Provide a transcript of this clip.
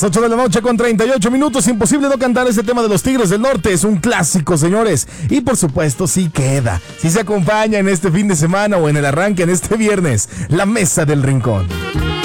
8 de la noche con 38 minutos. Imposible no cantar ese tema de los Tigres del Norte. Es un clásico, señores. Y por supuesto, sí queda. Sí se acompaña en este fin de semana o en el arranque en este viernes. La Mesa del Rincón.